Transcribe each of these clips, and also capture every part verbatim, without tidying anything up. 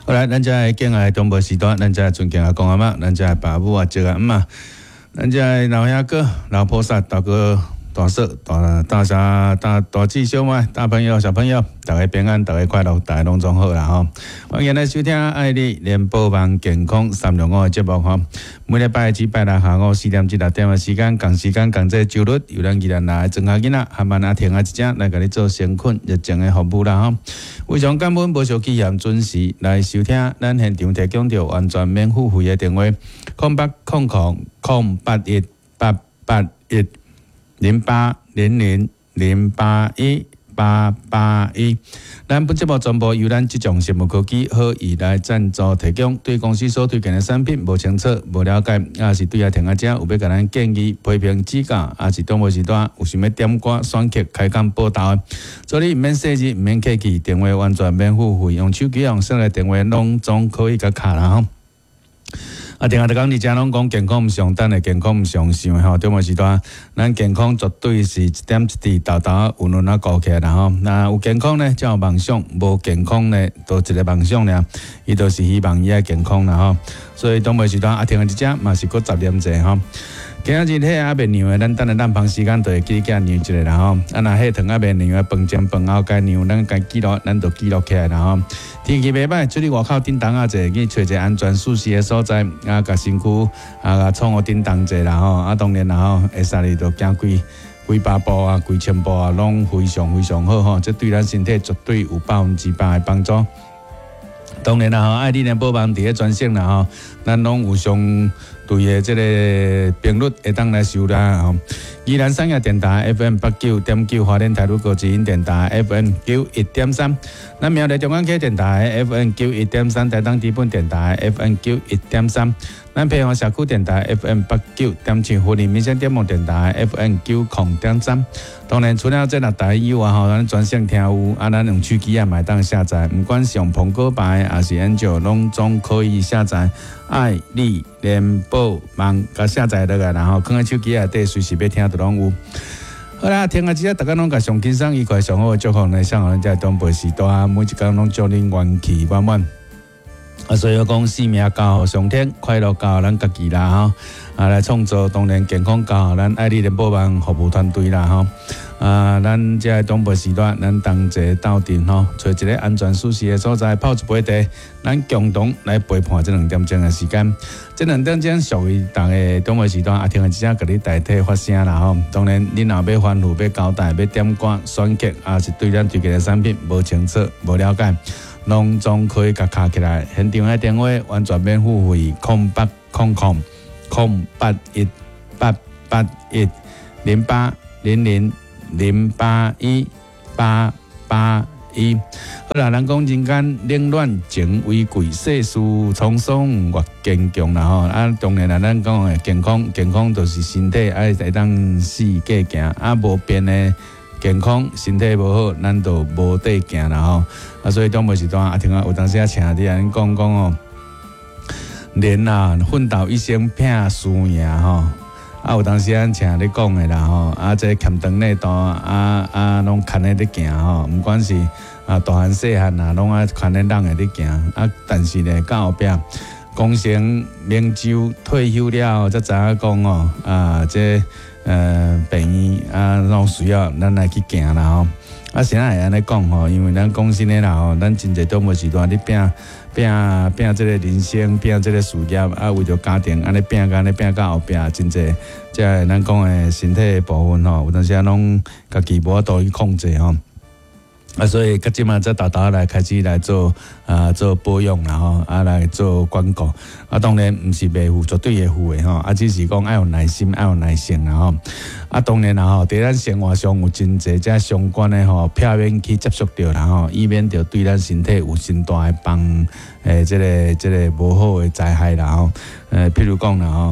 好来，咱遮个敬爱中部时代，咱遮尊敬阿公阿嬷，咱遮个爸母啊、叔啊、姆啊，咱遮个老兄哥、老菩萨、大哥、大嫂、大大嫂、大大姊、小妹、大朋友、小朋友，大家平安，大家快乐，大家拢总好啦吼！欢迎来收听《爱你联播网健康三六五》的节目吼。每礼拜一、拜六下午四点至六点的时间，共时间共这周日，由咱宜兰来庄下囡仔，含慢阿听啊一只来甲你做先困热情的服务啦吼。非常感恩，无小企业准时来收听，咱现场提供着完全免付费的电话：空八空空空八一八八一零八零零零八一。八八一，咱本节目全部由咱即种生物科技好意来赞助提供，对公司所推荐的产品无清楚、无了解，也是对啊听啊者有要甲咱建议、批评、指教，也是当无时段有想要点歌、选曲、开讲报道的，所以毋免设置、毋免客气，电话完全免付费，用手机用手来电话拢总可以甲卡啦吼。啊，定下就讲，你遮拢讲健康毋上等的，健康毋上想的吼。中午时段，咱健康绝对是一点一滴、豆豆稳稳啊高起来啦吼。那有健康呢，才有梦想；无健康呢，都一个梦想俩。伊都是希望伊爱健康啦吼。所以中午时段，啊，听下一只嘛是搁十点者吼。今仔日迄还袂凉的，咱等下咱旁时间就会记起凉一下啦吼。啊，若迄汤还袂凉的，饭前饭后该凉，咱该记录，咱就记录起来啦吼。天气袂歹，出去外口叮当啊者，去找一个安全舒适的所在，啊，甲身躯啊，甲创个叮当者啦吼。啊，当然啦吼，会使哩就行几几百步啊，几千步啊，拢非常非常好吼。这对咱身体绝对有百分之百的帮助。当然啦吼，爱你联播网伫咧专线啦吼，咱拢有相对的即个频率会当来收啦吼。宜兰产业电台 F M 八九点九，花莲台路高级音电台 F M 九一点三，咱苗栗中港溪电台 F M 九一点三，台东基本电台 F M 九一点三，咱平和社区电台 F M 八九点七，福林民生电网电台 F M 九零点三。当然，除了这六台以外吼，咱专线听有啊，咱用手机啊买当下载，不管是用苹果牌还是安卓，拢总可以下载。爱你联播网甲下载落来，然后放喺手机内底，随时要听都拢有。好啦，听啊，只大家拢甲上轻松愉快、上好嘅祝福来向咱在东北时代，每一工拢祝恁元气满满。啊，所以我讲生命交互上天，快乐交互咱家己啦吼。啊，来创造当然健康交互咱爱你联播网服务团队啦吼。啊，咱这东北时段，咱同齐斗阵吼，找一个安全舒适的所在，泡一杯茶，咱共同来陪伴这两点钟的时间。这两点钟属于大家东北时段，啊，听一只甲你代替发声啦吼。当然，你若要吩咐、要交代、要点歌、选曲，啊，是对咱推荐的产品无清楚、无了解，拢总可以甲卡起来。现场的电话完全免付费，空八空空空八一八八一零八零零。零八一八八一，好啦，人讲人间冷暖情为贵，世事沧桑越坚强啦吼。啊，当然啦，咱讲诶健康，健康就是身体爱会当四界行，啊无变诶健康，身体无好，咱就无地行啦吼。啊，所以当无时段啊，听啊有当时啊，请你安讲讲哦，人啊奋斗一生拼输赢吼。啊，有当时咱请你讲的啦吼，啊，这欠长内度啊啊，拢牵在咧行吼，毋管是啊大汉细汉啊，拢啊牵在人的咧行啊。但是咧，到后壁功成名就，退休了，才知影讲哦啊，这呃病院啊，拢需要咱来去行啦吼。啊，谁会安尼讲吼？因为咱讲真诶啦吼，咱真侪都无时段咧拼。拼拼这个人生，拼这个事业，啊，为着家庭，安尼拼，安尼拼到后壁，真济，即个咱讲诶身体的部分吼，有当时啊，拢家己无法度去控制吼。啊，所以甲即马则大大来开始来做啊做保养啦吼，啊来做广告。啊，当然毋是袂付，绝对会付诶吼。啊，只是讲爱有耐心，爱有耐性啦吼。啊，当然啦吼，伫咱生活上有真济遮相关诶吼，避免去接触到啦吼，以免着对咱身体有真大诶帮诶，即个即个无好诶灾害啦吼。诶，譬如讲啦吼。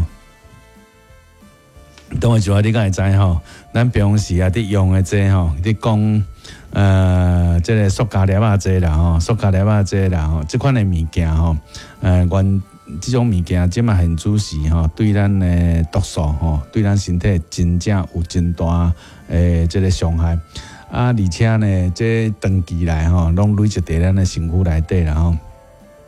当然就话你敢会知吼，咱平时啊，伫用诶这吼，伫讲呃，即、这个塑胶粒啊，这啦吼，塑胶粒啊，这啦吼，即款诶物件吼，呃，原即种物件，即嘛很主时吼，对咱诶毒素吼，对咱身体真正有真大诶，即个伤害啊，而且呢，即长期来吼，拢累积伫咱诶身躯内底啦吼。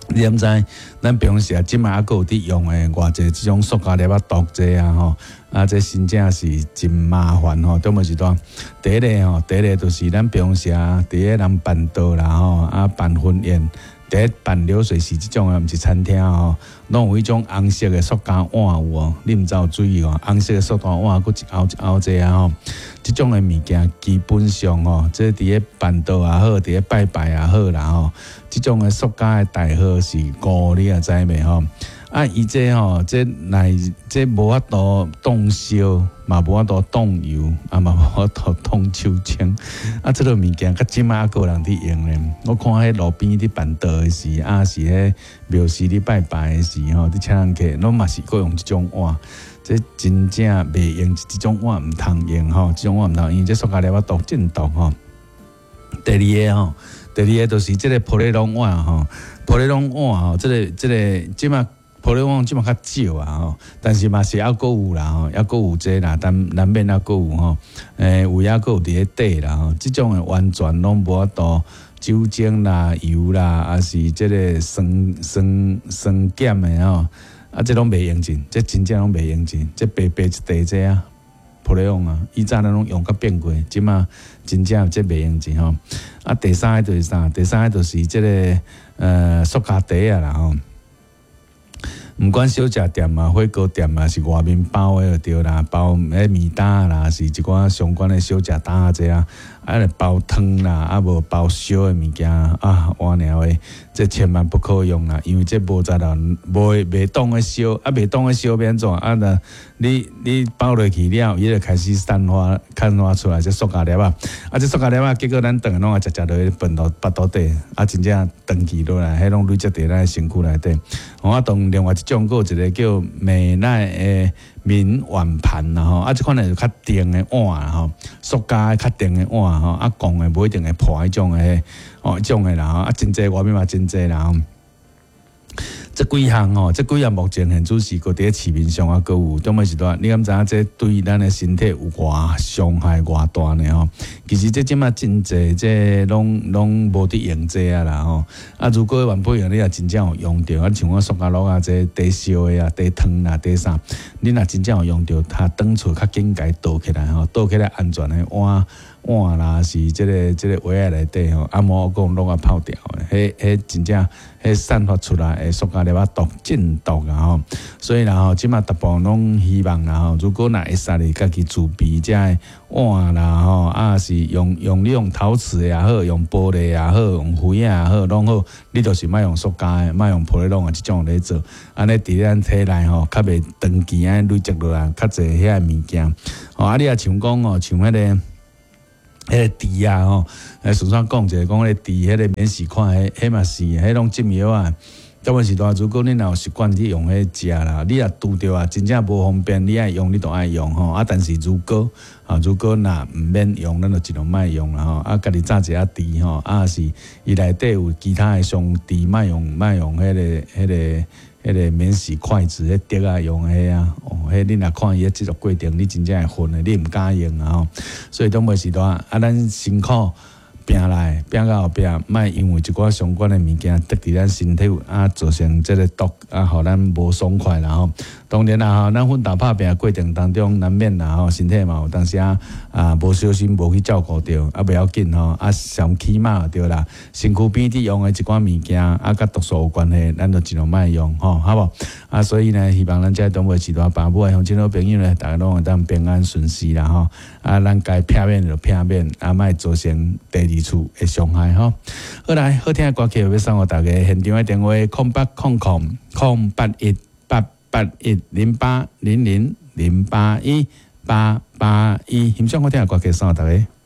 你毋知，咱平时啊，即摆还佫有伫用诶偌济即种塑胶粒仔毒剂啊吼，啊，这真正是真麻烦吼，都无是多。第一个吼，第一个就是咱平时啊，伫个人办桌啦吼，啊办婚宴。第一办流水席即种诶，毋是餐厅吼，拢有迄种红色诶塑胶碗有无？你毋知有注意哦？红色诶塑胶碗，佫一凹一凹这啊吼，即种诶物件基本上吼，即伫个办桌也好，伫个拜拜也好啦吼，即种诶塑胶诶大盒是固，你也知袂吼？啊，伊这吼，这来这无法度冻烧，嘛无法度冻油，啊嘛无法度冻手枪。啊，这个物件甲即摆个人伫用咧。我看迄路边伫办桌诶时，啊是迄庙寺伫拜拜诶时吼，伫请人客，拢嘛是搁用即种碗。这真正袂用即种碗毋通用吼，即种碗毋通用，这塑胶粒仔毒真毒吼。第二个吼，第二个就是即个玻璃龙碗吼，玻璃龙碗吼，即个即个即摆。玻璃碗即嘛较少啊吼，但是嘛是还佫有啦吼，还佫有这啦，但难免还佫有吼，诶，有也佫有伫咧底啦吼，即种诶完全拢无法度酒精啦、油啦，还是即个酸酸酸碱诶吼，啊，即拢袂用尽，即真正拢袂用尽，即白白一地这啊，玻璃碗啊，以前咱拢用甲变过，即嘛真正即袂用尽吼。啊，第三个就是啥？第三个就是即个呃塑胶袋啊啦吼。毋管小食店啊、火锅店啊，是外面包诶就对啦，包迄面搭啦，是一寡相关诶小食单啊这啊，啊来包汤啦，啊无包烧诶物件啊，我娘诶，这千万不可用啦，因为这无在啦，无袂当诶烧，啊袂当诶烧变怎啊？那你你包落去了，伊就开始散发、散发出来这塑胶粒啊，啊这塑胶粒啊，结果咱顿拢啊食食落去粪到腹肚底，啊真正长期落来，迄拢累积伫咱身躯内底。我当另外一种，佫有一个叫美奈诶面碗盘啦吼，啊，即款诶就较定诶碗啦吼，塑胶诶较定诶碗吼，啊，讲诶无一定会破迄种诶，哦，迄种诶啦吼，啊，真济外面嘛真济啦吼。这几项吼，这几项目前现主是搁伫咧市面上啊，搁有，当然是多。你敢知影这对咱诶身体有偌伤害偌大呢吼？其实这即马真济，这拢拢无伫用这啊啦吼。啊，如果原本用你若真正有用着，啊像我塑胶粒啊，这地烧诶啊，地汤啦，地啥，你若真正有用着，它转出较紧解倒起来吼，倒起来安全诶碗。碗啦是即、這个即、這个碗内底吼，啊无讲拢啊泡掉诶，迄迄真正迄散发出来诶塑胶粒仔毒真毒啊吼，所以啦吼，即马逐步拢希望啦吼，如果若会使哩家己自备遮个碗啦吼，啊是用用你用陶瓷也好，用玻璃也好，用灰也好，拢好，你就是莫用塑胶诶，莫用玻璃拢啊即种来做，安尼伫咱体内吼，较袂长期安累积落来较侪遐物件，吼啊你也像讲哦，像迄、那个。迄个猪啊吼，诶，顺便讲一下，讲迄个猪，迄个免洗款，迄迄嘛是，迄种浸药啊。当然是话，如果你若有习惯去用迄食啦，你若拄着啊，真正无方便，你爱用你都爱用吼。啊，但是如果啊，如果若毋免用，咱就尽量莫用啦吼。啊，家己炸一下猪吼，啊是伊内底有其他诶上猪，莫用莫用迄个迄个。迄个免洗筷子，迄碟啊用迄啊，哦，迄你若看伊迄制作过程，你真正会混诶，你毋敢用啊吼。所以当袂是话，啊，咱辛苦拼来拼到后壁，莫因为一寡相关诶物件得伫咱身体啊，造成即个毒啊，互咱无爽快啦吼。当然啦吼，咱奋斗拍拼过程当中，难免啦吼，身体嘛有当时啊啊无小心无去照顾着，啊袂要紧吼，啊上起码着啦，身躯边伫用诶一寡物件啊，甲毒素有关系，咱就尽量莫用吼，好无？啊，所以呢，希望咱遮东北时代爸母诶乡亲好朋友呢，大家拢会当平安顺遂啦吼。啊，咱该避免就避免，啊莫造成第二次诶伤害吼。好来，好听诶歌曲要送互大家，现场诶电话空八空空空八一八。八一零八零零零八一八八一，欣赏好听嘅歌曲送互大家。